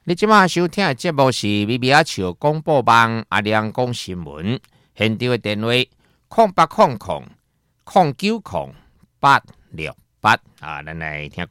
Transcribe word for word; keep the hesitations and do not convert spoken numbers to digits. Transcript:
你即马收听的节目是咪咪仔笑广播网阿亮讲新闻，现场的电话空八空空空九空八六八啊，咱来听